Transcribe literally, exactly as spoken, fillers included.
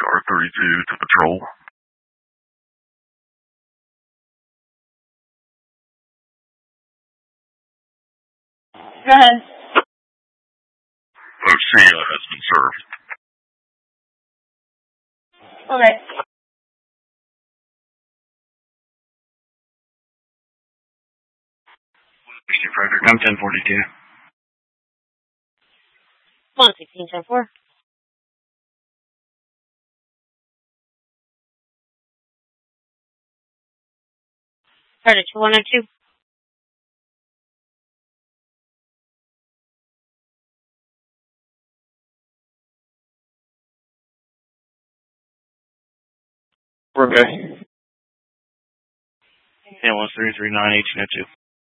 R thirty-two to patrol. Go ahead. Lucia has been served. Okay. Mister Frederick, I'm ten forty-two. one sixteen ten four. Started two one oh two. We're okay. ten one three three nine eighteen oh two.